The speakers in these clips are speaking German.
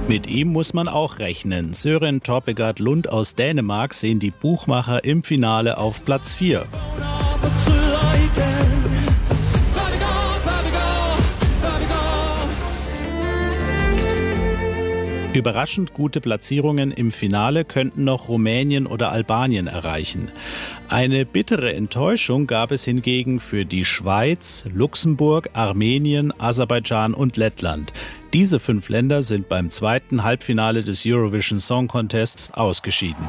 Mit ihm muss man auch rechnen. Søren Torpegaard Lund aus Dänemark sehen die Buchmacher im Finale auf Platz 4. Überraschend gute Platzierungen im Finale könnten noch Rumänien oder Albanien erreichen. Eine bittere Enttäuschung gab es hingegen für die Schweiz, Luxemburg, Armenien, Aserbaidschan und Lettland. Diese 5 Länder sind beim zweiten Halbfinale des Eurovision Song Contests ausgeschieden.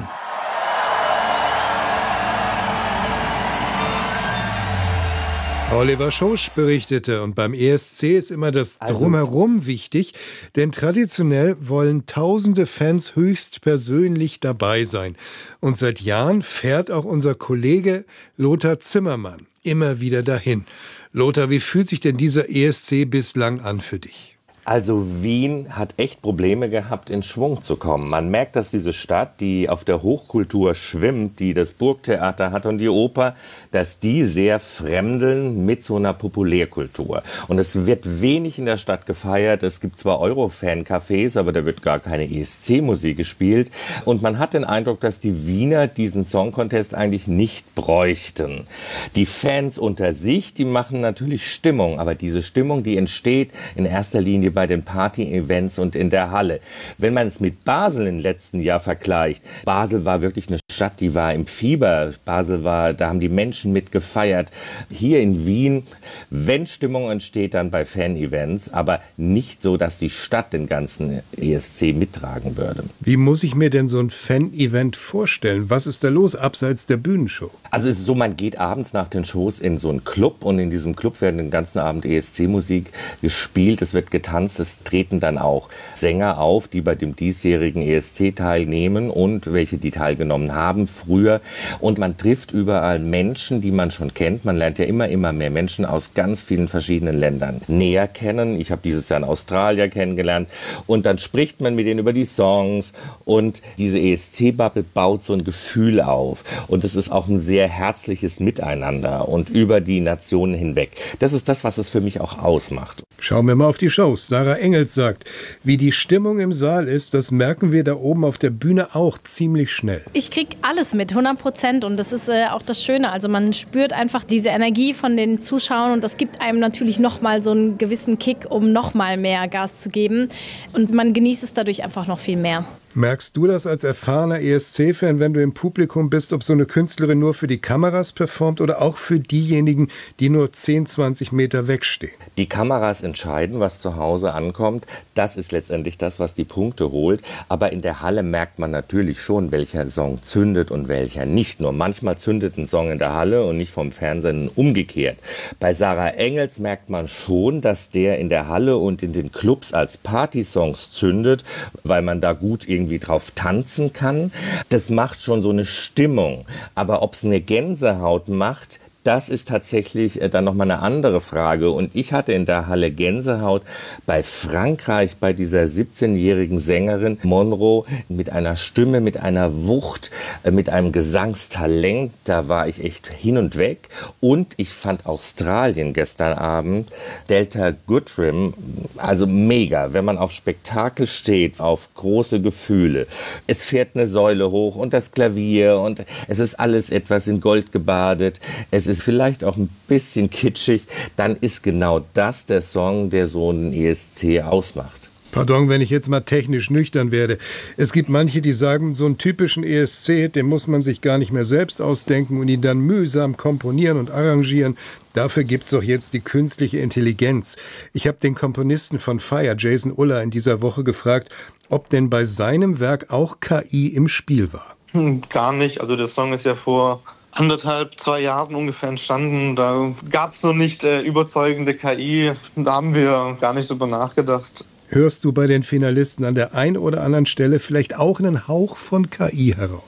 Oliver Schosch berichtete, und beim ESC ist immer das Drumherum wichtig, denn traditionell wollen tausende Fans höchstpersönlich dabei sein. Und seit Jahren fährt auch unser Kollege Lothar Zimmermann immer wieder dahin. Lothar, wie fühlt sich denn dieser ESC bislang an für dich? Also Wien hat echt Probleme gehabt, in Schwung zu kommen. Man merkt, dass diese Stadt, die auf der Hochkultur schwimmt, die das Burgtheater hat und die Oper, dass die sehr fremdeln mit so einer Populärkultur. Und es wird wenig in der Stadt gefeiert. Es gibt zwar Eurofan-Cafés, aber da wird gar keine ESC-Musik gespielt. Und man hat den Eindruck, dass die Wiener diesen Song-Contest eigentlich nicht bräuchten. Die Fans unter sich, die machen natürlich Stimmung. Aber diese Stimmung, die entsteht in erster Linie bei den Party-Events und in der Halle. Wenn man es mit Basel im letzten Jahr vergleicht, Basel war wirklich eine Stadt, die war im Fieber. Basel war, da haben die Menschen mit gefeiert. Hier in Wien, wenn Stimmung entsteht, dann bei Fan-Events, aber nicht so, dass die Stadt den ganzen ESC mittragen würde. Wie muss ich mir denn so ein Fan-Event vorstellen? Was ist da los, abseits der Bühnenshow? Also es ist so, man geht abends nach den Shows in so einen Club und in diesem Club werden den ganzen Abend ESC-Musik gespielt, es wird getanzt, es treten dann auch Sänger auf, die bei dem diesjährigen ESC teilnehmen und welche die teilgenommen haben früher. Und man trifft überall Menschen, die man schon kennt. Man lernt ja immer mehr Menschen aus ganz vielen verschiedenen Ländern näher kennen. Ich habe dieses Jahr einen Australier kennengelernt. Und dann spricht man mit denen über die Songs. Und diese ESC-Bubble baut so ein Gefühl auf. Und es ist auch ein sehr herzliches Miteinander und über die Nationen hinweg. Das ist das, was es für mich auch ausmacht. Schauen wir mal auf die Shows. Sarah Engels sagt, wie die Stimmung im Saal ist, das merken wir da oben auf der Bühne auch ziemlich schnell. Ich kriege alles mit, 100%. Und das ist auch das Schöne. Also man spürt einfach diese Energie von den Zuschauern und das gibt einem natürlich nochmal so einen gewissen Kick, um nochmal mehr Gas zu geben. Und man genießt es dadurch einfach noch viel mehr. Merkst du das als erfahrener ESC-Fan, wenn du im Publikum bist, ob so eine Künstlerin nur für die Kameras performt oder auch für diejenigen, die nur 10, 20 Meter wegstehen? Die Kameras entscheiden, was zu Hause ankommt. Das ist letztendlich das, was die Punkte holt. Aber in der Halle merkt man natürlich schon, welcher Song zündet und welcher nicht. Nur manchmal zündet ein Song in der Halle und nicht vom Fernsehen umgekehrt. Bei Sarah Engels merkt man schon, dass der in der Halle und in den Clubs als Partysongs zündet, weil man da gut irgendwie drauf tanzen kann. Das macht schon so eine Stimmung. Aber ob es eine Gänsehaut macht, das ist tatsächlich dann nochmal eine andere Frage. Und ich hatte in der Halle Gänsehaut bei Frankreich, bei dieser 17-jährigen Sängerin Monroe, mit einer Stimme, mit einer Wucht, mit einem Gesangstalent. Da war ich echt hin und weg. Und ich fand Australien gestern Abend, Delta Goodrem, also mega. Wenn man auf Spektakel steht, auf große Gefühle. Es fährt eine Säule hoch und das Klavier und es ist alles etwas in Gold gebadet. Es ist vielleicht auch ein bisschen kitschig, dann ist genau das der Song, der so einen ESC ausmacht. Pardon, wenn ich jetzt mal technisch nüchtern werde. Es gibt manche, die sagen, so einen typischen ESC, den muss man sich gar nicht mehr selbst ausdenken und ihn dann mühsam komponieren und arrangieren. Dafür gibt's doch jetzt die künstliche Intelligenz. Ich habe den Komponisten von Fire, Jason Uller, in dieser Woche gefragt, ob denn bei seinem Werk auch KI im Spiel war. Gar nicht. Also der Song ist ja vor 1,5, 2 Jahren ungefähr entstanden. Da gab es noch nicht überzeugende KI. Da haben wir gar nicht drüber nachgedacht. Hörst du bei den Finalisten an der einen oder anderen Stelle vielleicht auch einen Hauch von KI heraus?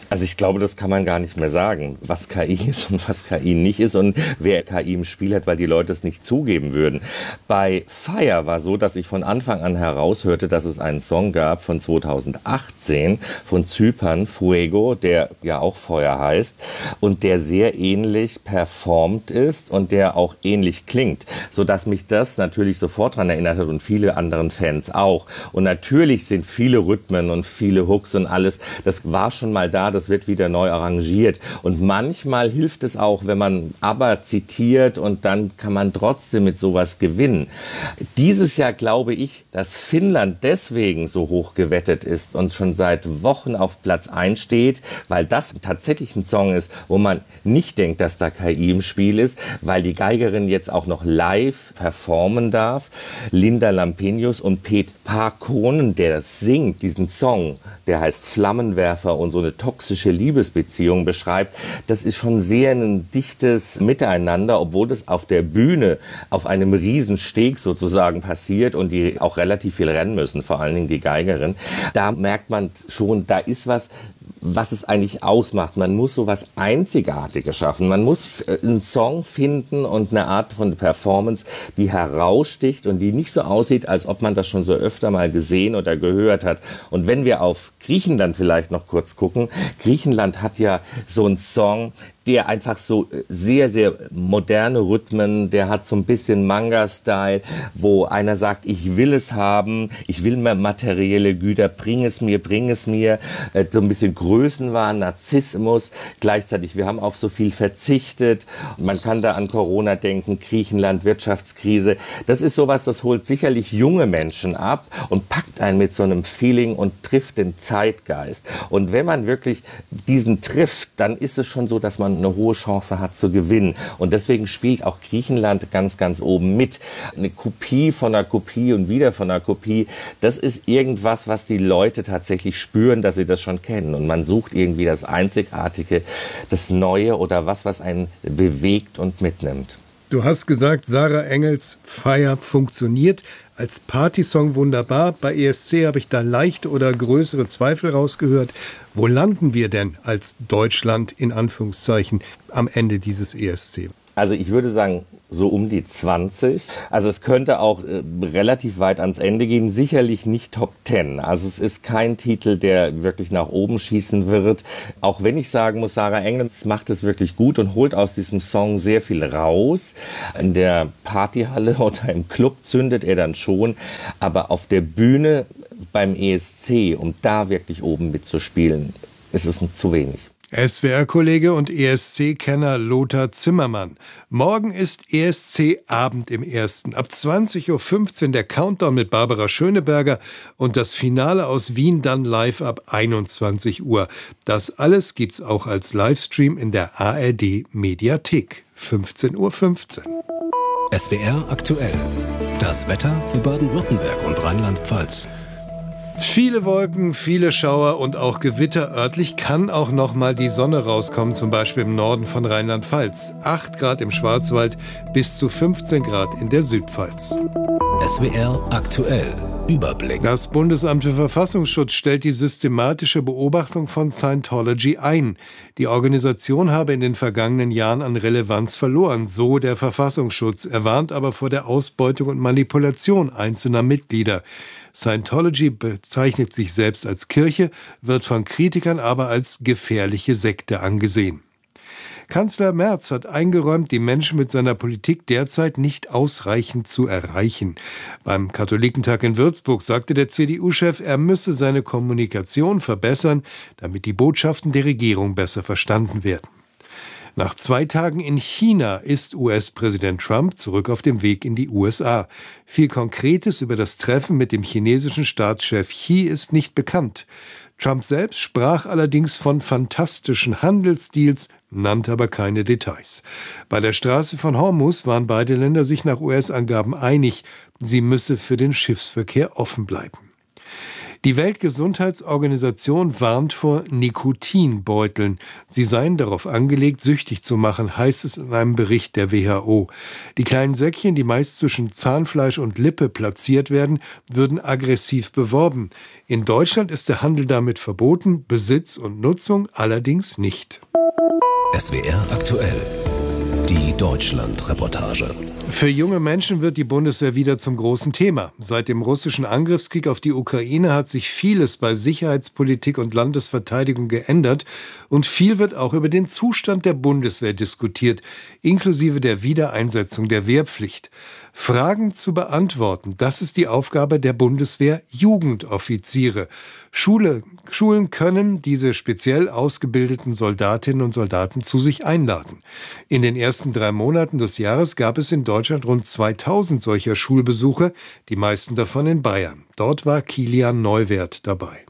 Also ich glaube, das kann man gar nicht mehr sagen, was KI ist und was KI nicht ist und wer KI im Spiel hat, weil die Leute es nicht zugeben würden. Bei Fire war so, dass ich von Anfang an heraushörte, dass es einen Song gab von 2018 von Zypern, Fuego, der ja auch Feuer heißt und der sehr ähnlich performt ist und der auch ähnlich klingt, sodass mich das natürlich sofort daran erinnert hat und viele anderen Fans auch. Und natürlich sind viele Rhythmen und viele Hooks und alles, das war schon mal da, das wird wieder neu arrangiert. Und manchmal hilft es auch, wenn man ABBA zitiert und dann kann man trotzdem mit sowas gewinnen. Dieses Jahr glaube ich, dass Finnland deswegen so hoch gewettet ist und schon seit Wochen auf Platz 1 steht, weil das tatsächlich ein Song ist, wo man nicht denkt, dass da KI im Spiel ist, weil die Geigerin jetzt auch noch live performen darf. Linda Lampenius und Pete Parkonen, der das singt, diesen Song, der heißt Flammenwerfer und so eine toxische Liebesbeziehung beschreibt, das ist schon sehr ein dichtes Miteinander, obwohl das auf der Bühne auf einem Riesensteg sozusagen passiert und die auch relativ viel rennen müssen, vor allen Dingen die Geigerin. Da merkt man schon, da ist was es eigentlich ausmacht. Man muss so was Einzigartiges schaffen. Man muss einen Song finden und eine Art von Performance, die heraussticht und die nicht so aussieht, als ob man das schon so öfter mal gesehen oder gehört hat. Und wenn wir auf Griechenland vielleicht noch kurz gucken, Griechenland hat ja so einen Song, der einfach so sehr, sehr moderne Rhythmen, der hat so ein bisschen Manga-Style, wo einer sagt, ich will es haben, ich will mehr materielle Güter, bring es mir, so ein bisschen Größenwahn, Narzissmus, gleichzeitig, wir haben auf so viel verzichtet, man kann da an Corona denken, Griechenland, Wirtschaftskrise, das ist sowas, das holt sicherlich junge Menschen ab und packt einen mit so einem Feeling und trifft den Zeitgeist. Und wenn man wirklich diesen trifft, dann ist es schon so, dass man eine hohe Chance hat zu gewinnen. Und deswegen spielt auch Griechenland ganz, ganz oben mit. Eine Kopie von einer Kopie und wieder von einer Kopie, das ist irgendwas, was die Leute tatsächlich spüren, dass sie das schon kennen. Und man sucht irgendwie das Einzigartige, das Neue oder was einen bewegt und mitnimmt. Du hast gesagt, Sarah Engels Fire funktioniert als Partysong wunderbar. Bei ESC habe ich da leichte oder größere Zweifel rausgehört. Wo landen wir denn als Deutschland in Anführungszeichen am Ende dieses ESC? Also ich würde sagen, so um die 20. Also es könnte auch relativ weit ans Ende gehen. Sicherlich nicht Top 10. Also es ist kein Titel, der wirklich nach oben schießen wird. Auch wenn ich sagen muss, Sarah Engels macht es wirklich gut und holt aus diesem Song sehr viel raus. In der Partyhalle oder im Club zündet er dann schon. Aber auf der Bühne beim ESC, um da wirklich oben mitzuspielen, ist es zu wenig. SWR-Kollege und ESC-Kenner Lothar Zimmermann. Morgen ist ESC-Abend im Ersten. Ab 20.15 Uhr der Countdown mit Barbara Schöneberger und das Finale aus Wien dann live ab 21 Uhr. Das alles gibt's auch als Livestream in der ARD-Mediathek. 15:15 Uhr. SWR aktuell. Das Wetter für Baden-Württemberg und Rheinland-Pfalz. Viele Wolken, viele Schauer und auch Gewitter. Örtlich kann auch noch mal die Sonne rauskommen, zum Beispiel im Norden von Rheinland-Pfalz. 8 Grad im Schwarzwald, bis zu 15 Grad in der Südpfalz. SWR aktuell. Überblick. Das Bundesamt für Verfassungsschutz stellt die systematische Beobachtung von Scientology ein. Die Organisation habe in den vergangenen Jahren an Relevanz verloren, so der Verfassungsschutz. Er warnt aber vor der Ausbeutung und Manipulation einzelner Mitglieder. Scientology bezeichnet sich selbst als Kirche, wird von Kritikern aber als gefährliche Sekte angesehen. Kanzler Merz hat eingeräumt, die Menschen mit seiner Politik derzeit nicht ausreichend zu erreichen. Beim Katholikentag in Würzburg sagte der CDU-Chef, er müsse seine Kommunikation verbessern, damit die Botschaften der Regierung besser verstanden werden. Nach 2 Tagen in China ist US-Präsident Trump zurück auf dem Weg in die USA. Viel Konkretes über das Treffen mit dem chinesischen Staatschef Xi ist nicht bekannt. Trump selbst sprach allerdings von fantastischen Handelsdeals, nannte aber keine Details. Bei der Straße von Hormuz waren beide Länder sich nach US-Angaben einig, sie müsse für den Schiffsverkehr offen bleiben. Die Weltgesundheitsorganisation warnt vor Nikotinbeuteln. Sie seien darauf angelegt, süchtig zu machen, heißt es in einem Bericht der WHO. Die kleinen Säckchen, die meist zwischen Zahnfleisch und Lippe platziert werden, würden aggressiv beworben. In Deutschland ist der Handel damit verboten, Besitz und Nutzung allerdings nicht. SWR aktuell. Die Deutschland-Reportage. Für junge Menschen wird die Bundeswehr wieder zum großen Thema. Seit dem russischen Angriffskrieg auf die Ukraine hat sich vieles bei Sicherheitspolitik und Landesverteidigung geändert und viel wird auch über den Zustand der Bundeswehr diskutiert, inklusive der Wiedereinsetzung der Wehrpflicht. Fragen zu beantworten, das ist die Aufgabe der Bundeswehr-Jugendoffiziere. Schulen können diese speziell ausgebildeten Soldatinnen und Soldaten zu sich einladen. In den ersten 3 Monaten des Jahres gab es in Deutschland rund 2000 solcher Schulbesuche, die meisten davon in Bayern. Dort war Kilian Neuwert dabei.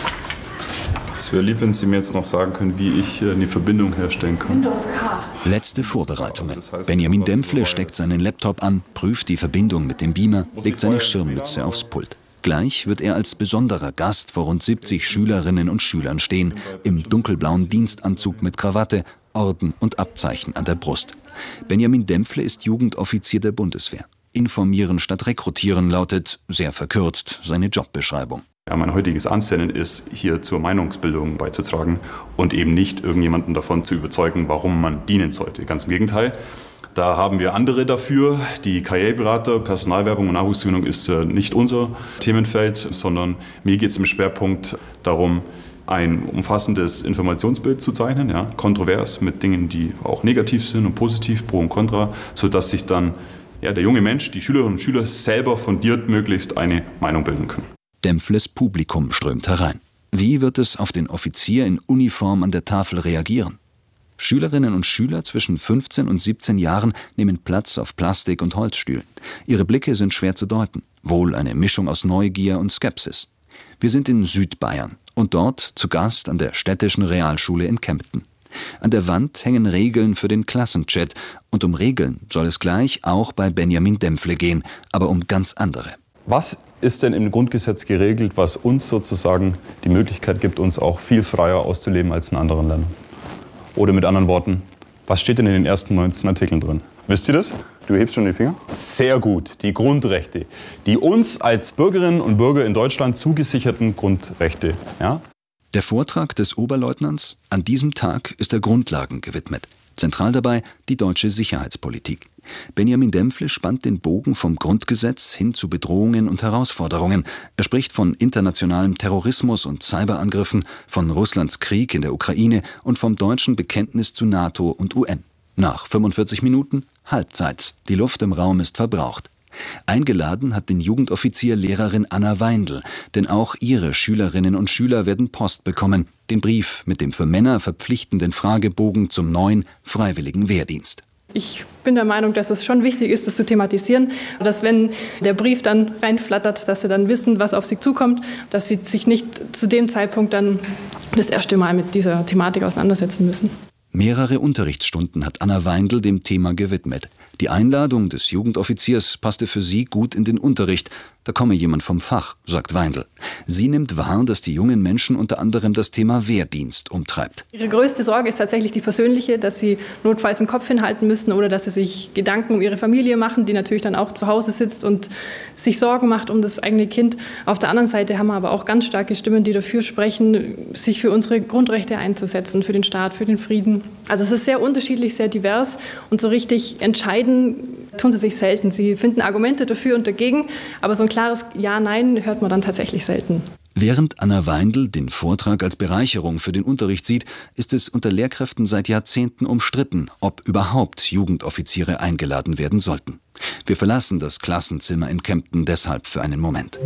Es wäre lieb, wenn Sie mir jetzt noch sagen können, wie ich eine Verbindung herstellen kann. Letzte Vorbereitungen. Benjamin Dempfle steckt seinen Laptop an, prüft die Verbindung mit dem Beamer, legt seine Schirmmütze aufs Pult. Gleich wird er als besonderer Gast vor rund 70 Schülerinnen und Schülern stehen, im dunkelblauen Dienstanzug mit Krawatte, Orden und Abzeichen an der Brust. Benjamin Dempfle ist Jugendoffizier der Bundeswehr. Informieren statt rekrutieren lautet, sehr verkürzt, seine Jobbeschreibung. Ja, mein heutiges Ansinnen ist, hier zur Meinungsbildung beizutragen und eben nicht irgendjemanden davon zu überzeugen, warum man dienen sollte. Ganz im Gegenteil. Da haben wir andere dafür. Die Karriereberater, Personalwerbung und Nachwuchsgewinnung ist nicht unser Themenfeld, sondern mir geht es im Schwerpunkt darum, ein umfassendes Informationsbild zu zeichnen, ja, kontrovers mit Dingen, die auch negativ sind und positiv, pro und contra, sodass sich dann der junge Mensch, die Schülerinnen und Schüler selber fundiert möglichst eine Meinung bilden können. Dempfles Publikum strömt herein. Wie wird es auf den Offizier in Uniform an der Tafel reagieren? Schülerinnen und Schüler zwischen 15 und 17 Jahren nehmen Platz auf Plastik- und Holzstühlen. Ihre Blicke sind schwer zu deuten, wohl eine Mischung aus Neugier und Skepsis. Wir sind in Südbayern und dort zu Gast an der städtischen Realschule in Kempten. An der Wand hängen Regeln für den Klassenchat und um Regeln soll es gleich auch bei Benjamin Dempfle gehen, aber um ganz andere. Was ist denn im Grundgesetz geregelt, was uns sozusagen die Möglichkeit gibt, uns auch viel freier auszuleben als in anderen Ländern? Oder mit anderen Worten, was steht denn in den ersten 19 Artikeln drin? Wisst ihr das? Du hebst schon die Finger? Sehr gut. Die Grundrechte. Die uns als Bürgerinnen und Bürger in Deutschland zugesicherten Grundrechte. Ja? Der Vortrag des Oberleutnants an diesem Tag ist der Grundlagen gewidmet. Zentral dabei die deutsche Sicherheitspolitik. Benjamin Dempfle spannt den Bogen vom Grundgesetz hin zu Bedrohungen und Herausforderungen. Er spricht von internationalem Terrorismus und Cyberangriffen, von Russlands Krieg in der Ukraine und vom deutschen Bekenntnis zu NATO und UN. Nach 45 Minuten Halbzeit. Die Luft im Raum ist verbraucht. Eingeladen hat den Jugendoffizier Lehrerin Anna Weindl, denn auch ihre Schülerinnen und Schüler werden Post bekommen, den Brief mit dem für Männer verpflichtenden Fragebogen zum neuen freiwilligen Wehrdienst. Ich bin der Meinung, dass es schon wichtig ist, das zu thematisieren, dass wenn der Brief dann reinflattert, dass sie dann wissen, was auf sie zukommt, dass sie sich nicht zu dem Zeitpunkt dann das erste Mal mit dieser Thematik auseinandersetzen müssen. Mehrere Unterrichtsstunden hat Anna Weindl dem Thema gewidmet. Die Einladung des Jugendoffiziers passte für sie gut in den Unterricht. Da komme jemand vom Fach, sagt Weindl. Sie nimmt wahr, dass die jungen Menschen unter anderem das Thema Wehrdienst umtreibt. Ihre größte Sorge ist tatsächlich die persönliche, dass sie notfalls den Kopf hinhalten müssen oder dass sie sich Gedanken um ihre Familie machen, die natürlich dann auch zu Hause sitzt und sich Sorgen macht um das eigene Kind. Auf der anderen Seite haben wir aber auch ganz starke Stimmen, die dafür sprechen, sich für unsere Grundrechte einzusetzen, für den Staat, für den Frieden. Also es ist sehr unterschiedlich, sehr divers und so richtig entscheiden tun sie sich selten. Sie finden Argumente dafür und dagegen, aber so ein klares Ja-Nein hört man dann tatsächlich selten. Während Anna Weindl den Vortrag als Bereicherung für den Unterricht sieht, ist es unter Lehrkräften seit Jahrzehnten umstritten, ob überhaupt Jugendoffiziere eingeladen werden sollten. Wir verlassen das Klassenzimmer in Kempten deshalb für einen Moment.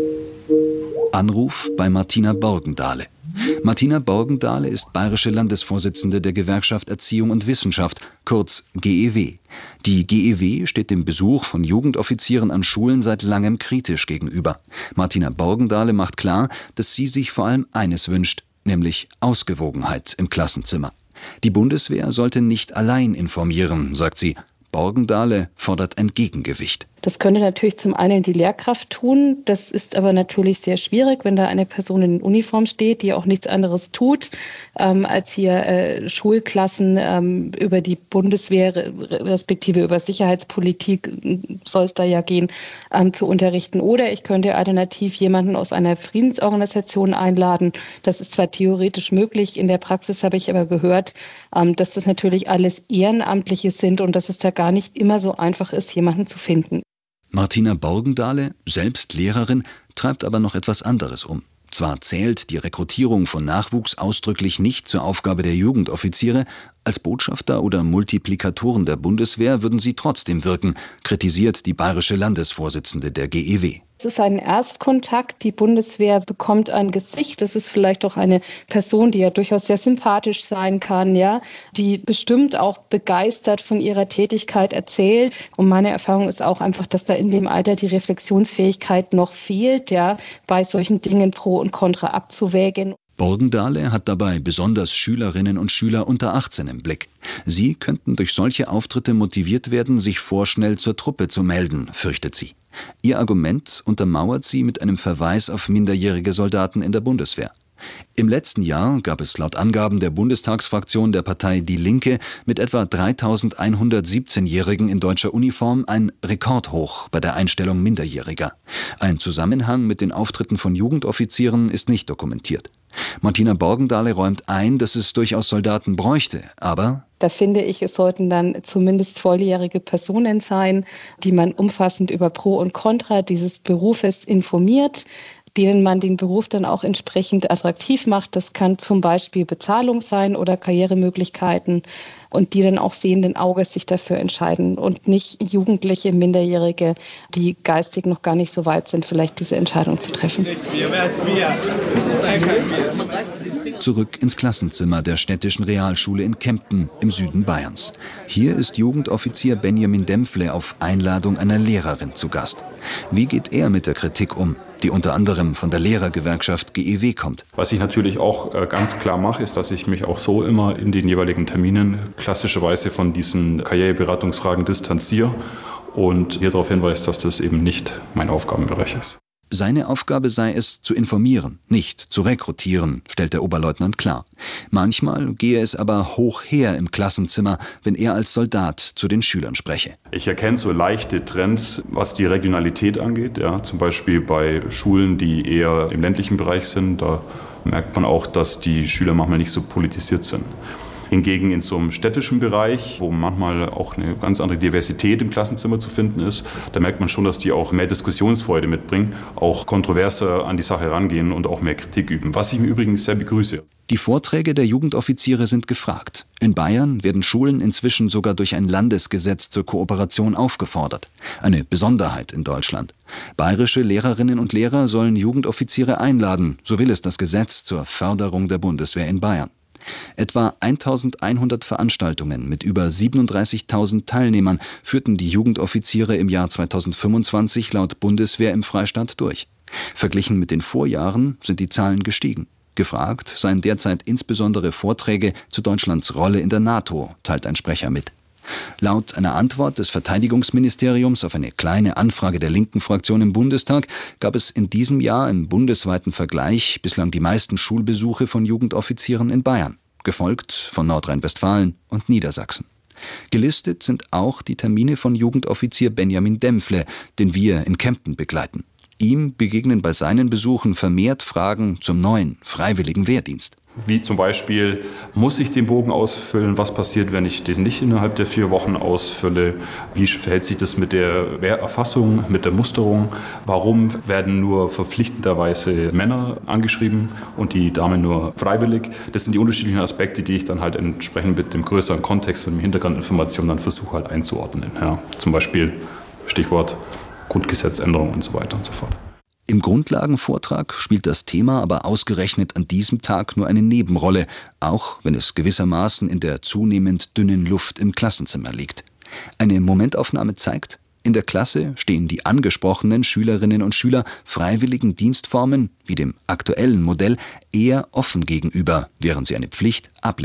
Anruf bei Martina Borgendahle. Martina Borgendahle ist bayerische Landesvorsitzende der Gewerkschaft Erziehung und Wissenschaft, kurz GEW. Die GEW steht dem Besuch von Jugendoffizieren an Schulen seit langem kritisch gegenüber. Martina Borgendahle macht klar, dass sie sich vor allem eines wünscht, nämlich Ausgewogenheit im Klassenzimmer. Die Bundeswehr sollte nicht allein informieren, sagt sie. Borgendahle fordert ein Gegengewicht. Das könnte natürlich zum einen die Lehrkraft tun. Das ist aber natürlich sehr schwierig, wenn da eine Person in Uniform steht, die auch nichts anderes tut, als hier Schulklassen über die Bundeswehr respektive über Sicherheitspolitik soll es da ja gehen, zu unterrichten. Oder ich könnte alternativ jemanden aus einer Friedensorganisation einladen. Das ist zwar theoretisch möglich, in der Praxis habe ich aber gehört, dass das natürlich alles Ehrenamtliche sind und dass es da gar nicht immer so einfach ist, jemanden zu finden. Martina Borgendahle, selbst Lehrerin, treibt aber noch etwas anderes um. Zwar zählt die Rekrutierung von Nachwuchs ausdrücklich nicht zur Aufgabe der Jugendoffiziere, als Botschafter oder Multiplikatoren der Bundeswehr würden sie trotzdem wirken, kritisiert die bayerische Landesvorsitzende der GEW. Es ist ein Erstkontakt. Die Bundeswehr bekommt ein Gesicht. Das ist vielleicht auch eine Person, die ja durchaus sehr sympathisch sein kann, ja, die bestimmt auch begeistert von ihrer Tätigkeit erzählt. Und meine Erfahrung ist auch einfach, dass da in dem Alter die Reflexionsfähigkeit noch fehlt, ja, bei solchen Dingen Pro und Contra abzuwägen. Borgendahle hat dabei besonders Schülerinnen und Schüler unter 18 im Blick. Sie könnten durch solche Auftritte motiviert werden, sich vorschnell zur Truppe zu melden, fürchtet sie. Ihr Argument untermauert sie mit einem Verweis auf minderjährige Soldaten in der Bundeswehr. Im letzten Jahr gab es laut Angaben der Bundestagsfraktion der Partei Die Linke mit etwa 3.117-Jährigen in deutscher Uniform ein Rekordhoch bei der Einstellung Minderjähriger. Ein Zusammenhang mit den Auftritten von Jugendoffizieren ist nicht dokumentiert. Martina Borgendahle räumt ein, dass es durchaus Soldaten bräuchte, aber da finde ich, es sollten dann zumindest volljährige Personen sein, die man umfassend über Pro und Contra dieses Berufes informiert, denen man den Beruf dann auch entsprechend attraktiv macht. Das kann zum Beispiel Bezahlung sein oder Karrieremöglichkeiten und die dann auch sehenden Auges sich dafür entscheiden und nicht Jugendliche, Minderjährige, die geistig noch gar nicht so weit sind, vielleicht diese Entscheidung zu treffen. Zurück ins Klassenzimmer der städtischen Realschule in Kempten im Süden Bayerns. Hier ist Jugendoffizier Benjamin Dempfle auf Einladung einer Lehrerin zu Gast. Wie geht er mit der Kritik um, die unter anderem von der Lehrergewerkschaft GEW kommt? Was ich natürlich auch ganz klar mache, ist, dass ich mich auch so immer in den jeweiligen Terminen klassischerweise von diesen Karriereberatungsfragen distanziere und hier darauf hinweise, dass das eben nicht mein Aufgabenbereich ist. Seine Aufgabe sei es, zu informieren, nicht zu rekrutieren, stellt der Oberleutnant klar. Manchmal gehe es aber hoch her im Klassenzimmer, wenn er als Soldat zu den Schülern spreche. Ich erkenne so leichte Trends, was die Regionalität angeht. Ja, zum Beispiel bei Schulen, die eher im ländlichen Bereich sind. Da merkt man auch, dass die Schüler manchmal nicht so politisiert sind. Hingegen in so einem städtischen Bereich, wo manchmal auch eine ganz andere Diversität im Klassenzimmer zu finden ist, da merkt man schon, dass die auch mehr Diskussionsfreude mitbringen, auch kontroverser an die Sache rangehen und auch mehr Kritik üben, was ich im Übrigen sehr begrüße. Die Vorträge der Jugendoffiziere sind gefragt. In Bayern werden Schulen inzwischen sogar durch ein Landesgesetz zur Kooperation aufgefordert. Eine Besonderheit in Deutschland. Bayerische Lehrerinnen und Lehrer sollen Jugendoffiziere einladen, so will es das Gesetz zur Förderung der Bundeswehr in Bayern. Etwa 1.100 Veranstaltungen mit über 37.000 Teilnehmern führten die Jugendoffiziere im Jahr 2025 laut Bundeswehr im Freistaat durch. Verglichen mit den Vorjahren sind die Zahlen gestiegen. Gefragt seien derzeit insbesondere Vorträge zu Deutschlands Rolle in der NATO, teilt ein Sprecher mit. Laut einer Antwort des Verteidigungsministeriums auf eine kleine Anfrage der linken Fraktion im Bundestag gab es in diesem Jahr im bundesweiten Vergleich bislang die meisten Schulbesuche von Jugendoffizieren in Bayern, gefolgt von Nordrhein-Westfalen und Niedersachsen. Gelistet sind auch die Termine von Jugendoffizier Benjamin Dempfle, den wir in Kempten begleiten. Ihm begegnen bei seinen Besuchen vermehrt Fragen zum neuen freiwilligen Wehrdienst. Wie zum Beispiel, muss ich den Bogen ausfüllen? Was passiert, wenn ich den nicht innerhalb der 4 Wochen ausfülle? Wie verhält sich das mit der Wehrerfassung, mit der Musterung? Warum werden nur verpflichtenderweise Männer angeschrieben und die Damen nur freiwillig? Das sind die unterschiedlichen Aspekte, die ich dann halt entsprechend mit dem größeren Kontext und dem Hintergrundinformation dann versuche halt einzuordnen. Ja, zum Beispiel Stichwort Grundgesetzänderung und so weiter und so fort. Im Grundlagenvortrag spielt das Thema aber ausgerechnet an diesem Tag nur eine Nebenrolle, auch wenn es gewissermaßen in der zunehmend dünnen Luft im Klassenzimmer liegt. Eine Momentaufnahme zeigt, in der Klasse stehen die angesprochenen Schülerinnen und Schüler freiwilligen Dienstformen, wie dem aktuellen Modell, eher offen gegenüber, während sie eine Pflicht ablehnen.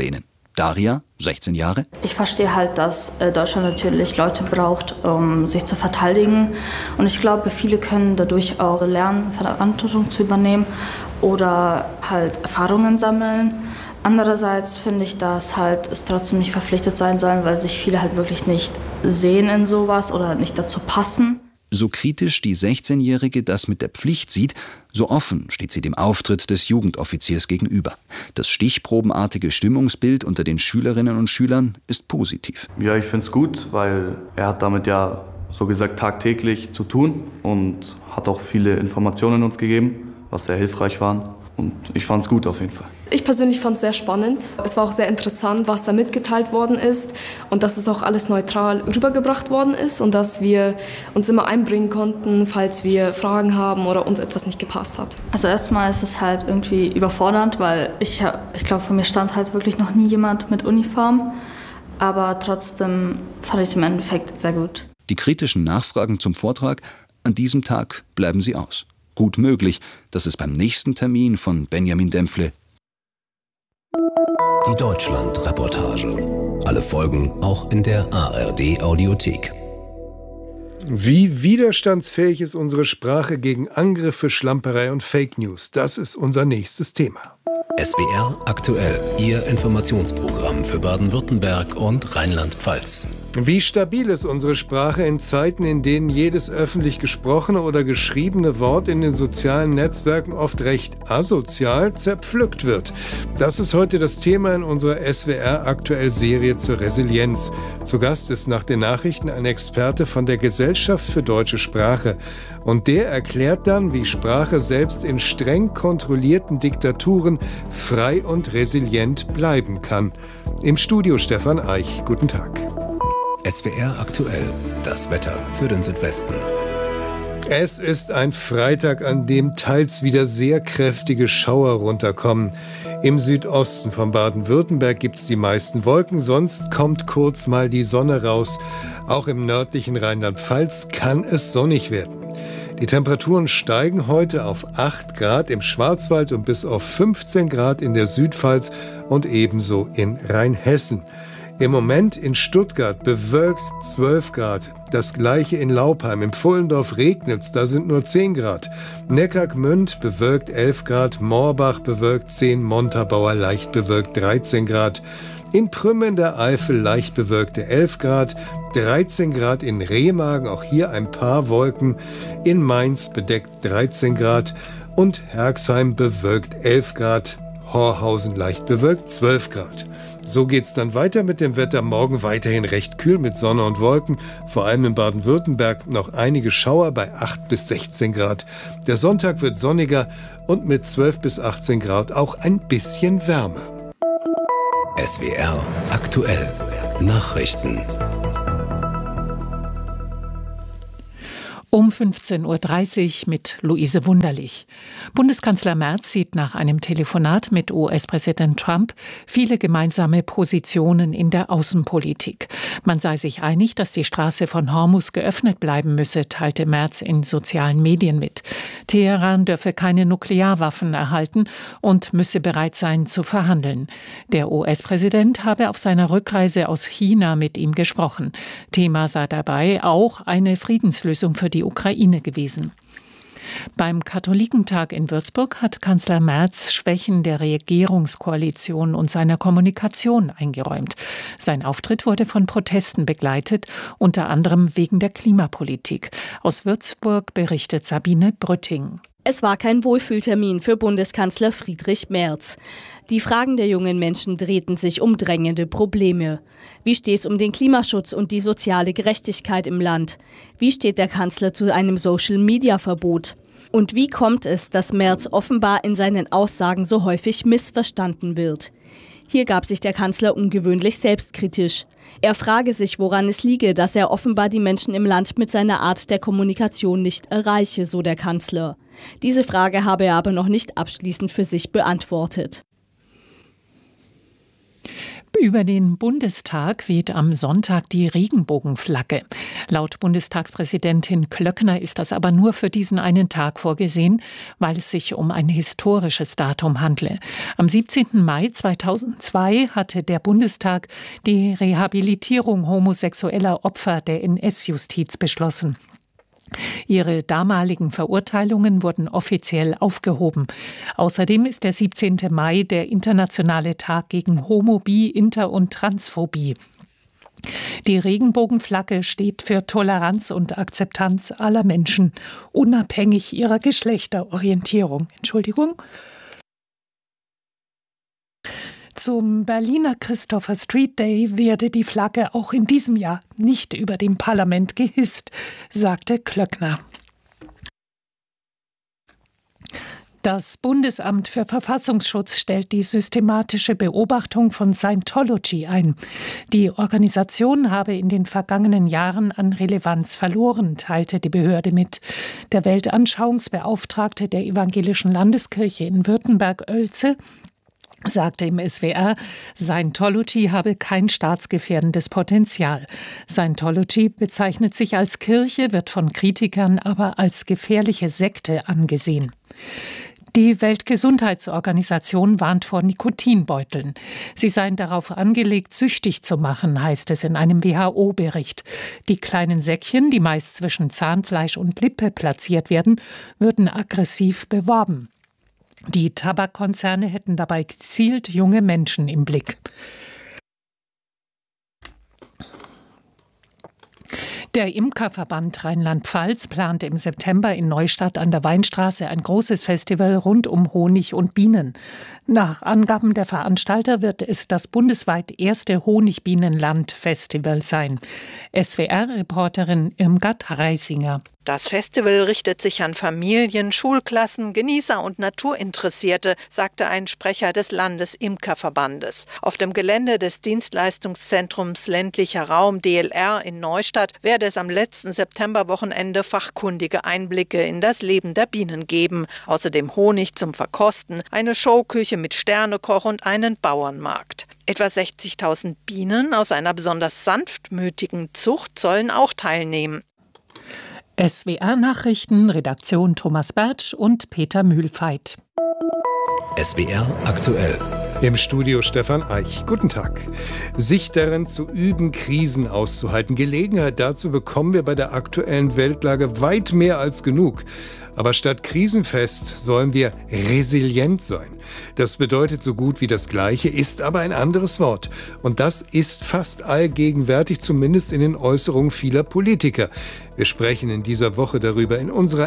Daria, 16 Jahre. Ich verstehe halt, dass Deutschland natürlich Leute braucht, um sich zu verteidigen. Und ich glaube, viele können dadurch auch lernen, Verantwortung zu übernehmen oder halt Erfahrungen sammeln. Andererseits finde ich, dass halt es trotzdem nicht verpflichtet sein sollen, weil sich viele halt wirklich nicht sehen in sowas oder nicht dazu passen. So kritisch die 16-Jährige das mit der Pflicht sieht, so offen steht sie dem Auftritt des Jugendoffiziers gegenüber. Das stichprobenartige Stimmungsbild unter den Schülerinnen und Schülern ist positiv. Ja, ich finde es gut, weil er hat damit ja so gesagt tagtäglich zu tun und hat auch viele Informationen uns gegeben, was sehr hilfreich war. Und ich fand es gut auf jeden Fall. Ich persönlich fand es sehr spannend. Es war auch sehr interessant, was da mitgeteilt worden ist und dass es auch alles neutral rübergebracht worden ist und dass wir uns immer einbringen konnten, falls wir Fragen haben oder uns etwas nicht gepasst hat. Also erstmal ist es halt irgendwie überfordernd, weil ich glaube, vor mir stand halt wirklich noch nie jemand mit Uniform. Aber trotzdem fand ich es im Endeffekt sehr gut. Die kritischen Nachfragen zum Vortrag, an diesem Tag bleiben sie aus. Gut möglich, dass es beim nächsten Termin von Benjamin Dempfle. Die Deutschland-Reportage. Alle Folgen auch in der ARD-Audiothek. Wie widerstandsfähig ist unsere Sprache gegen Angriffe, Schlamperei und Fake News? Das ist unser nächstes Thema. SWR aktuell, Ihr Informationsprogramm für Baden-Württemberg und Rheinland-Pfalz. Wie stabil ist unsere Sprache in Zeiten, in denen jedes öffentlich gesprochene oder geschriebene Wort in den sozialen Netzwerken oft recht asozial zerpflückt wird? Das ist heute das Thema in unserer SWR-Aktuell-Serie zur Resilienz. Zu Gast ist nach den Nachrichten ein Experte von der Gesellschaft für deutsche Sprache. Und der erklärt dann, wie Sprache selbst in streng kontrollierten Diktaturen frei und resilient bleiben kann. Im Studio Stefan Eich. Guten Tag. SWR aktuell, das Wetter für den Südwesten. Es ist ein Freitag, an dem teils wieder sehr kräftige Schauer runterkommen. Im Südosten von Baden-Württemberg gibt es die meisten Wolken, sonst kommt kurz mal die Sonne raus. Auch im nördlichen Rheinland-Pfalz kann es sonnig werden. Die Temperaturen steigen heute auf 8 Grad im Schwarzwald und bis auf 15 Grad in der Südpfalz und ebenso in Rheinhessen. Im Moment in Stuttgart bewölkt 12 Grad. Das gleiche in Laupheim. Im Pfullendorf regnet's, da sind nur 10 Grad. Neckargmünd bewölkt 11 Grad. Morbach bewölkt 10, Montabaur leicht bewölkt 13 Grad. In Prüm in der Eifel leicht bewölkte 11 Grad. 13 Grad in Remagen, auch hier ein paar Wolken. In Mainz bedeckt 13 Grad. Und Herxheim bewölkt 11 Grad. Horhausen leicht bewölkt 12 Grad. So geht's dann weiter mit dem Wetter. Morgen weiterhin recht kühl mit Sonne und Wolken. Vor allem in Baden-Württemberg noch einige Schauer bei 8 bis 16 Grad. Der Sonntag wird sonniger und mit 12 bis 18 Grad auch ein bisschen wärmer. SWR aktuell. Nachrichten. Um 15.30 Uhr mit Luise Wunderlich. Bundeskanzler Merz sieht nach einem Telefonat mit US-Präsident Trump viele gemeinsame Positionen in der Außenpolitik. Man sei sich einig, dass die Straße von Hormuz geöffnet bleiben müsse, teilte Merz in sozialen Medien mit. Teheran dürfe keine Nuklearwaffen erhalten und müsse bereit sein zu verhandeln. Der US-Präsident habe auf seiner Rückreise aus China mit ihm gesprochen. Thema sei dabei auch eine Friedenslösung für die Ukraine gewesen. Beim Katholikentag in Würzburg hat Kanzler Merz Schwächen der Regierungskoalition und seiner Kommunikation eingeräumt. Sein Auftritt wurde von Protesten begleitet, unter anderem wegen der Klimapolitik. Aus Würzburg berichtet Sabine Brütting. Es war kein Wohlfühltermin für Bundeskanzler Friedrich Merz. Die Fragen der jungen Menschen drehten sich um drängende Probleme. Wie steht es um den Klimaschutz und die soziale Gerechtigkeit im Land? Wie steht der Kanzler zu einem Social-Media-Verbot? Und wie kommt es, dass Merz offenbar in seinen Aussagen so häufig missverstanden wird? Hier gab sich der Kanzler ungewöhnlich selbstkritisch. Er frage sich, woran es liege, dass er offenbar die Menschen im Land mit seiner Art der Kommunikation nicht erreiche, so der Kanzler. Diese Frage habe er aber noch nicht abschließend für sich beantwortet. Über den Bundestag weht am Sonntag die Regenbogenflagge. Laut Bundestagspräsidentin Klöckner ist das aber nur für diesen einen Tag vorgesehen, weil es sich um ein historisches Datum handle. Am 17. Mai 2002 hatte der Bundestag die Rehabilitierung homosexueller Opfer der NS-Justiz beschlossen. Ihre damaligen Verurteilungen wurden offiziell aufgehoben. Außerdem ist der 17. Mai der internationale Tag gegen Homo-, Bi-, Inter- und Transphobie. Die Regenbogenflagge steht für Toleranz und Akzeptanz aller Menschen, unabhängig ihrer Geschlechterorientierung. Zum Berliner Christopher Street Day werde die Flagge auch in diesem Jahr nicht über dem Parlament gehisst, sagte Klöckner. Das Bundesamt für Verfassungsschutz stellt die systematische Beobachtung von Scientology ein. Die Organisation habe in den vergangenen Jahren an Relevanz verloren, teilte die Behörde mit. Der Weltanschauungsbeauftragte der Evangelischen Landeskirche in Württemberg-Oelze sagte im SWR, Scientology habe kein staatsgefährdendes Potenzial. Scientology bezeichnet sich als Kirche, wird von Kritikern aber als gefährliche Sekte angesehen. Die Weltgesundheitsorganisation warnt vor Nikotinbeuteln. Sie seien darauf angelegt, süchtig zu machen, heißt es in einem WHO-Bericht. Die kleinen Säckchen, die meist zwischen Zahnfleisch und Lippe platziert werden, würden aggressiv beworben. Die Tabakkonzerne hätten dabei gezielt junge Menschen im Blick. Der Imkerverband Rheinland-Pfalz plant im September in Neustadt an der Weinstraße ein großes Festival rund um Honig und Bienen. Nach Angaben der Veranstalter wird es das bundesweit erste Honigbienenland-Festival sein. SWR-Reporterin Irmgard Reisinger. Das Festival richtet sich an Familien, Schulklassen, Genießer und Naturinteressierte, sagte ein Sprecher des Landesimkerverbandes. Auf dem Gelände des Dienstleistungszentrums Ländlicher Raum DLR in Neustadt werde es am letzten Septemberwochenende fachkundige Einblicke in das Leben der Bienen geben. Außerdem Honig zum Verkosten, eine Showküche mit Sternekoch und einen Bauernmarkt. Etwa 60.000 Bienen aus einer besonders sanftmütigen Zucht sollen auch teilnehmen. SWR-Nachrichten, Redaktion Thomas Bertsch und Peter Mühlfeit. SWR aktuell. Im Studio Stefan Eich. Guten Tag. Sich darin zu üben, Krisen auszuhalten. Gelegenheit dazu bekommen wir bei der aktuellen Weltlage weit mehr als genug. Aber statt krisenfest sollen wir resilient sein. Das bedeutet so gut wie das Gleiche, ist aber ein anderes Wort. Und das ist fast allgegenwärtig, zumindest in den Äußerungen vieler Politiker. Wir sprechen in dieser Woche darüber in unserer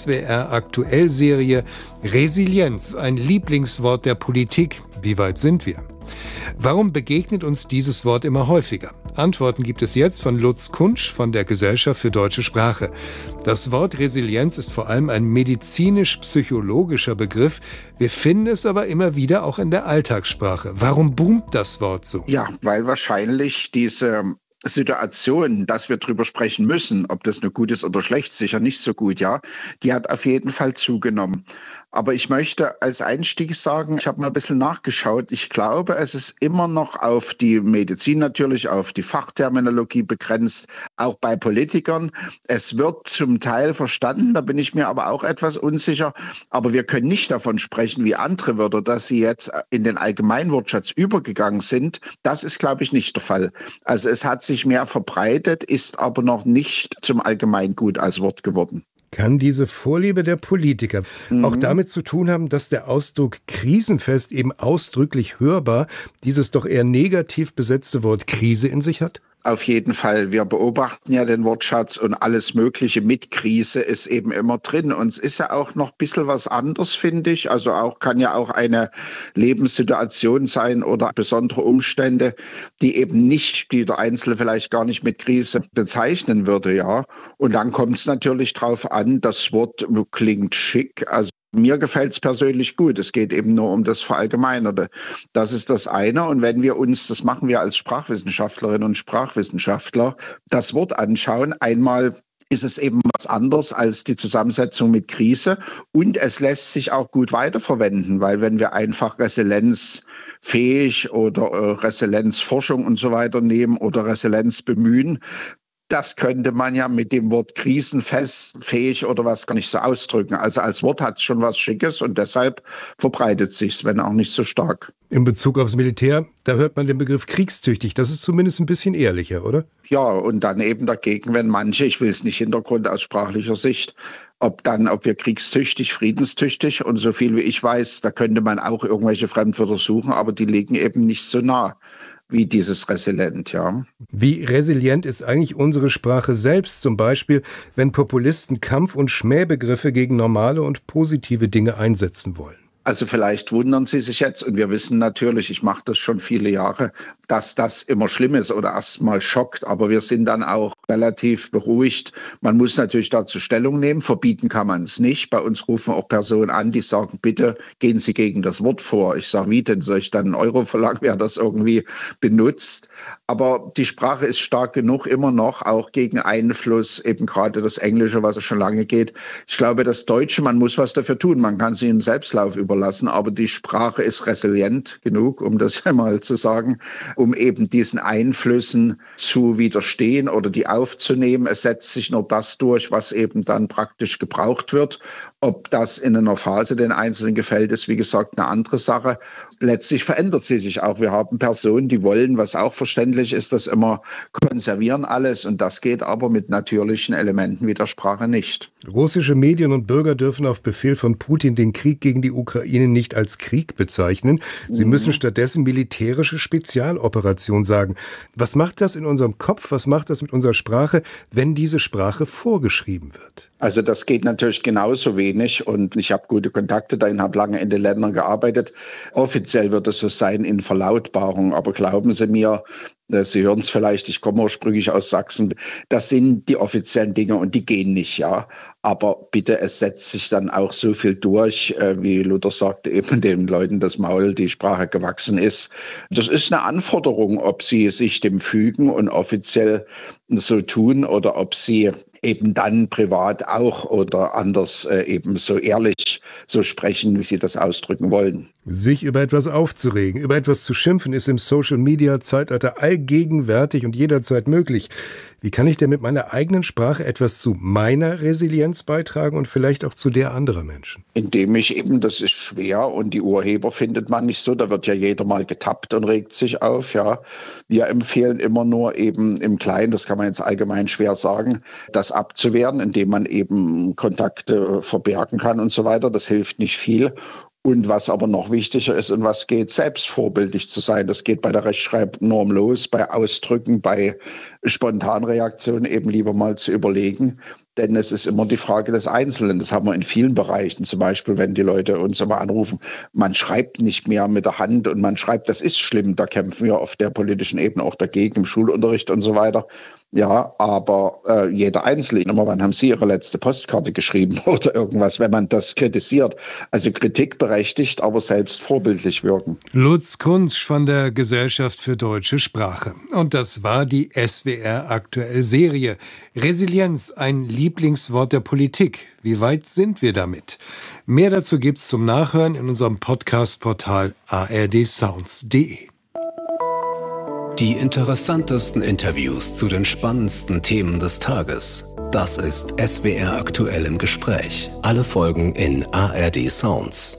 SWR-Aktuell-Serie Resilienz, ein Lieblingswort der Politik. Wie weit sind wir? Warum begegnet uns dieses Wort immer häufiger? Antworten gibt es jetzt von Lutz Kunsch von der Gesellschaft für Deutsche Sprache. Das Wort Resilienz ist vor allem ein medizinisch-psychologischer Begriff. Wir finden es aber immer wieder auch in der Alltagssprache. Warum boomt das Wort so? Ja, weil wahrscheinlich diese Situation, dass wir drüber sprechen müssen, ob das nur gut ist oder schlecht, sicher nicht so gut, ja, die hat auf jeden Fall zugenommen. Aber ich möchte als Einstieg sagen, ich habe mal ein bisschen nachgeschaut. Ich glaube, es ist immer noch auf die Medizin natürlich, auf die Fachterminologie begrenzt, auch bei Politikern. Es wird zum Teil verstanden, da bin ich mir aber auch etwas unsicher. Aber wir können nicht davon sprechen, wie andere Wörter, dass sie jetzt in den Allgemeinwortschatz übergegangen sind. Das ist, glaube ich, nicht der Fall. Also es hat sich mehr verbreitet, ist aber noch nicht zum Allgemeingut als Wort geworden. Kann diese Vorliebe der Politiker auch damit zu tun haben, dass der Ausdruck krisenfest eben ausdrücklich hörbar dieses doch eher negativ besetzte Wort Krise in sich hat? Auf jeden Fall. Wir beobachten ja den Wortschatz und alles Mögliche mit Krise ist eben immer drin. Und es ist ja auch noch ein bisschen was anderes, finde ich. Also kann ja auch eine Lebenssituation sein oder besondere Umstände, die eben nicht, die der Einzelne vielleicht gar nicht mit Krise bezeichnen würde, ja. Und dann kommt es natürlich drauf an, das Wort klingt schick, also mir gefällt es persönlich gut. Es geht eben nur um das Verallgemeinerte. Das ist das eine. Und wenn wir uns, das machen wir als Sprachwissenschaftlerinnen und Sprachwissenschaftler, das Wort anschauen, einmal ist es eben was anderes als die Zusammensetzung mit Krise. Und es lässt sich auch gut weiterverwenden, weil wenn wir einfach Resilienz resilienzfähig oder Resilienzforschung und so weiter nehmen oder Resilienz bemühen. Das könnte man ja mit dem Wort krisenfähig oder was gar nicht so ausdrücken. Also als Wort hat es schon was Schickes und deshalb verbreitet sich's, wenn auch nicht so stark. In Bezug aufs Militär, da hört man den Begriff kriegstüchtig. Das ist zumindest ein bisschen ehrlicher, oder? Ja, und dann eben dagegen, wenn manche, ich will es nicht Hintergrund aus sprachlicher Sicht, ob wir kriegstüchtig, friedenstüchtig und so viel wie ich weiß, da könnte man auch irgendwelche Fremdwörter suchen, aber die liegen eben nicht so nah wie dieses resilient, ja. Wie resilient ist eigentlich unsere Sprache selbst, zum Beispiel, wenn Populisten Kampf- und Schmähbegriffe gegen normale und positive Dinge einsetzen wollen? Also vielleicht wundern Sie sich jetzt, und wir wissen natürlich, ich mache das schon viele Jahre, dass das immer schlimm ist oder erstmal schockt, aber wir sind dann auch relativ beruhigt. Man muss natürlich dazu Stellung nehmen, verbieten kann man es nicht. Bei uns rufen auch Personen an, die sagen, bitte gehen Sie gegen das Wort vor. Ich sage, wie denn, soll ich dann einen Euro verlangen, wer das irgendwie benutzt? Aber die Sprache ist stark genug immer noch, auch gegen Einfluss, eben gerade das Englische, was es schon lange geht. Ich glaube, das Deutsche, man muss was dafür tun, man kann sie in Selbstlauf überlassen, aber die Sprache ist resilient genug, um das einmal zu sagen, um eben diesen Einflüssen zu widerstehen oder die aufzunehmen. Es setzt sich nur das durch, was eben dann praktisch gebraucht wird. Ob das in einer Phase den Einzelnen gefällt, ist wie gesagt eine andere Sache. Letztlich verändert sie sich auch. Wir haben Personen, die wollen, was auch verständlich ist, das immer konservieren alles und das geht aber mit natürlichen Elementen wie der Sprache nicht. Russische Medien und Bürger dürfen auf Befehl von Putin den Krieg gegen die Ukraine nicht als Krieg bezeichnen. Sie müssen stattdessen militärische Spezialoperation sagen. Was macht das in unserem Kopf, was macht das mit unserer Sprache, wenn diese Sprache vorgeschrieben wird? Also das geht natürlich genauso wenig und ich habe gute Kontakte dahin, habe lange in den Ländern gearbeitet. Offiziell wird es so sein in Verlautbarung, aber glauben Sie mir, Sie hören es vielleicht, ich komme ursprünglich aus Sachsen, das sind die offiziellen Dinge und die gehen nicht, ja. Aber bitte, es setzt sich dann auch so viel durch, wie Luther sagte, eben den Leuten das Maul, die Sprache gewachsen ist. Das ist eine Anforderung, ob sie sich dem fügen und offiziell so tun oder ob sie eben dann privat auch oder anders eben so ehrlich so sprechen, wie sie das ausdrücken wollen. Sich über etwas aufzuregen, über etwas zu schimpfen, ist im Social-Media-Zeitalter allgegenwärtig und jederzeit möglich. Wie kann ich denn mit meiner eigenen Sprache etwas zu meiner Resilienz beitragen und vielleicht auch zu der anderer Menschen? Indem ich eben, das ist schwer und die Urheber findet man nicht so, da wird ja jeder mal getappt und regt sich auf, ja. Wir empfehlen immer nur eben im Kleinen, das kann man jetzt allgemein schwer sagen, das abzuwehren, indem man eben Kontakte verbergen kann und so weiter. Das hilft nicht viel. Und was aber noch wichtiger ist und was geht, selbst vorbildlich zu sein. Das geht bei der Rechtschreibnorm los, bei Ausdrücken, bei Spontanreaktionen eben lieber mal zu überlegen. Denn es ist immer die Frage des Einzelnen. Das haben wir in vielen Bereichen. Zum Beispiel, wenn die Leute uns immer anrufen, man schreibt nicht mehr mit der Hand und man schreibt, das ist schlimm. Da kämpfen wir auf der politischen Ebene auch dagegen, im Schulunterricht und so weiter. Ja, aber jeder Einzelne, immer wann haben Sie Ihre letzte Postkarte geschrieben oder irgendwas, wenn man das kritisiert. Also Kritik berechtigt, aber selbst vorbildlich wirken. Lutz Kunsch von der Gesellschaft für Deutsche Sprache. Und das war die SWR aktuell Serie. Resilienz, ein Lieblingswort der Politik. Wie weit sind wir damit? Mehr dazu gibt's zum Nachhören in unserem Podcast-Portal ardsounds.de. Die interessantesten Interviews zu den spannendsten Themen des Tages. Das ist SWR aktuell im Gespräch. Alle Folgen in ARD Sounds.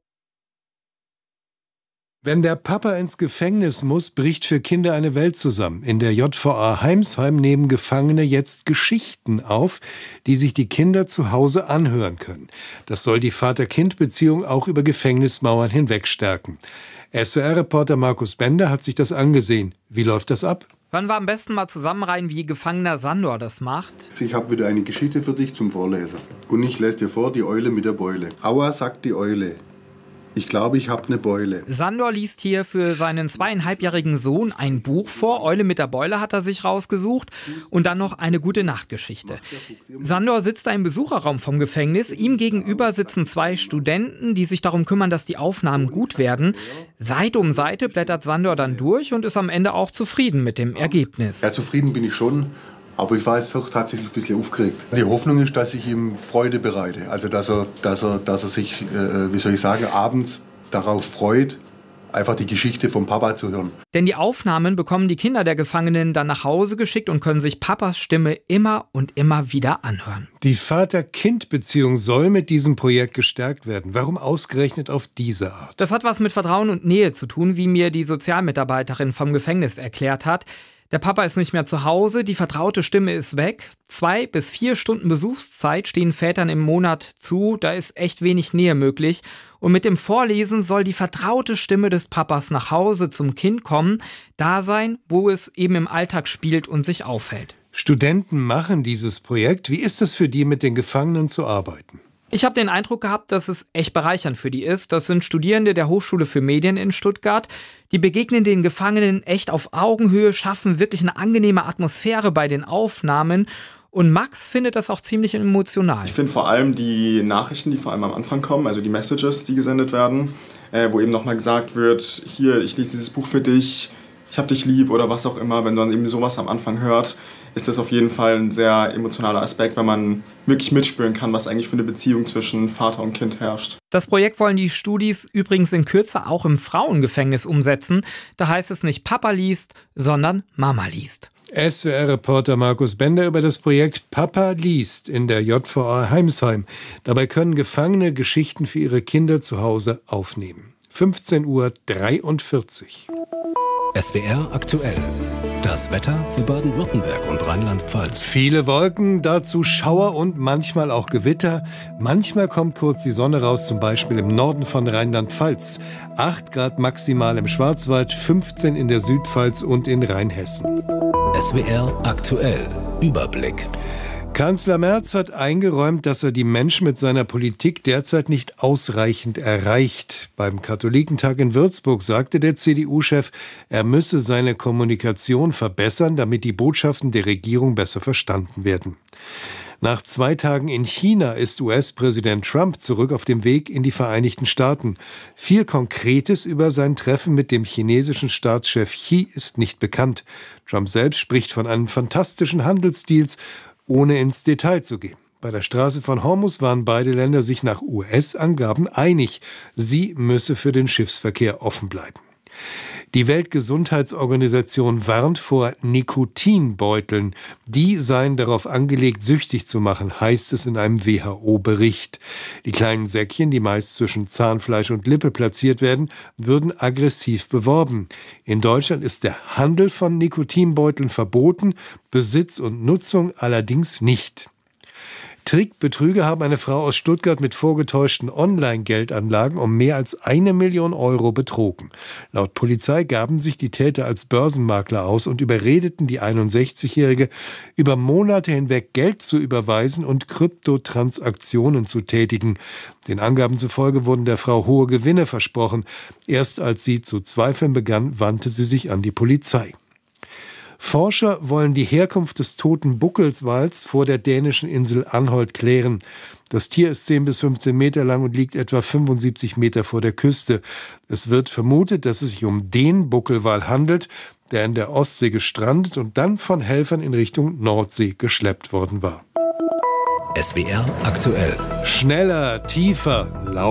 Wenn der Papa ins Gefängnis muss, bricht für Kinder eine Welt zusammen. In der JVA Heimsheim nehmen Gefangene jetzt Geschichten auf, die sich die Kinder zu Hause anhören können. Das soll die Vater-Kind-Beziehung auch über Gefängnismauern hinweg stärken. SWR-Reporter Markus Bender hat sich das angesehen. Wie läuft das ab? Hören wir am besten mal zusammen rein, wie Gefangener Sandor das macht. Ich habe wieder eine Geschichte für dich zum Vorlesen. Und ich lese dir vor, die Eule mit der Beule. Aua, sagt die Eule. Ich glaube, ich habe eine Beule. Sandor liest hier für seinen 2,5-jährigen Sohn ein Buch vor. Eule mit der Beule hat er sich rausgesucht. Und dann noch eine Gute-Nacht-Geschichte. Sandor sitzt da im Besucherraum vom Gefängnis. Ihm gegenüber sitzen 2 Studenten, die sich darum kümmern, dass die Aufnahmen gut werden. Seite um Seite blättert Sandor dann durch und ist am Ende auch zufrieden mit dem Ergebnis. Ja, zufrieden bin ich schon. Aber ich war jetzt doch tatsächlich ein bisschen aufgeregt. Die Hoffnung ist, dass ich ihm Freude bereite. Also dass er sich, wie soll ich sagen, abends darauf freut, einfach die Geschichte vom Papa zu hören. Denn die Aufnahmen bekommen die Kinder der Gefangenen dann nach Hause geschickt und können sich Papas Stimme immer und immer wieder anhören. Die Vater-Kind-Beziehung soll mit diesem Projekt gestärkt werden. Warum ausgerechnet auf diese Art? Das hat was mit Vertrauen und Nähe zu tun, wie mir die Sozialmitarbeiterin vom Gefängnis erklärt hat. Der Papa ist nicht mehr zu Hause, die vertraute Stimme ist weg. 2 bis 4 Stunden Besuchszeit stehen Vätern im Monat zu, da ist echt wenig Nähe möglich. Und mit dem Vorlesen soll die vertraute Stimme des Papas nach Hause zum Kind kommen, da sein, wo es eben im Alltag spielt und sich aufhält. Studenten machen dieses Projekt. Wie ist es für die, mit den Gefangenen zu arbeiten? Ich habe den Eindruck gehabt, dass es echt bereichernd für die ist. Das sind Studierende der Hochschule für Medien in Stuttgart. Die begegnen den Gefangenen echt auf Augenhöhe, schaffen wirklich eine angenehme Atmosphäre bei den Aufnahmen. Und Max findet das auch ziemlich emotional. Ich finde vor allem die Nachrichten, die vor allem am Anfang kommen, also die Messages, die gesendet werden, wo eben nochmal gesagt wird, hier, ich lese dieses Buch für dich, ich hab dich lieb oder was auch immer. Wenn man eben sowas am Anfang hört, ist das auf jeden Fall ein sehr emotionaler Aspekt, weil man wirklich mitspüren kann, was eigentlich für eine Beziehung zwischen Vater und Kind herrscht. Das Projekt wollen die Studis übrigens in Kürze auch im Frauengefängnis umsetzen. Da heißt es nicht Papa liest, sondern Mama liest. SWR-Reporter Markus Bender über das Projekt Papa liest in der JVA Heimsheim. Dabei können Gefangene Geschichten für ihre Kinder zu Hause aufnehmen. 15:43 Uhr. SWR aktuell. Das Wetter für Baden-Württemberg und Rheinland-Pfalz. Viele Wolken, dazu Schauer und manchmal auch Gewitter. Manchmal kommt kurz die Sonne raus, zum Beispiel im Norden von Rheinland-Pfalz. 8 Grad maximal im Schwarzwald, 15 in der Südpfalz und in Rheinhessen. SWR aktuell. Überblick. Kanzler Merz hat eingeräumt, dass er die Menschen mit seiner Politik derzeit nicht ausreichend erreicht. Beim Katholikentag in Würzburg sagte der CDU-Chef, er müsse seine Kommunikation verbessern, damit die Botschaften der Regierung besser verstanden werden. Nach 2 Tagen in China ist US-Präsident Trump zurück auf dem Weg in die Vereinigten Staaten. Viel Konkretes über sein Treffen mit dem chinesischen Staatschef Xi ist nicht bekannt. Trump selbst spricht von einem fantastischen Handelsdeals, ohne ins Detail zu gehen. Bei der Straße von Hormuz waren beide Länder sich nach US-Angaben einig. Sie müsse für den Schiffsverkehr offen bleiben. Die Weltgesundheitsorganisation warnt vor Nikotinbeuteln. Die seien darauf angelegt, süchtig zu machen, heißt es in einem WHO-Bericht. Die kleinen Säckchen, die meist zwischen Zahnfleisch und Lippe platziert werden, würden aggressiv beworben. In Deutschland ist der Handel von Nikotinbeuteln verboten, Besitz und Nutzung allerdings nicht. Trickbetrüger haben eine Frau aus Stuttgart mit vorgetäuschten Online-Geldanlagen um mehr als 1 Million Euro betrogen. Laut Polizei gaben sich die Täter als Börsenmakler aus und überredeten die 61-Jährige, über Monate hinweg Geld zu überweisen und Kryptotransaktionen zu tätigen. Den Angaben zufolge wurden der Frau hohe Gewinne versprochen. Erst als sie zu zweifeln begann, wandte sie sich an die Polizei. Forscher wollen die Herkunft des toten Buckelswals vor der dänischen Insel Anholt klären. Das Tier ist 10 bis 15 Meter lang und liegt etwa 75 Meter vor der Küste. Es wird vermutet, dass es sich um den Buckelwal handelt, der in der Ostsee gestrandet und dann von Helfern in Richtung Nordsee geschleppt worden war. SWR aktuell. Schneller, tiefer, lauter.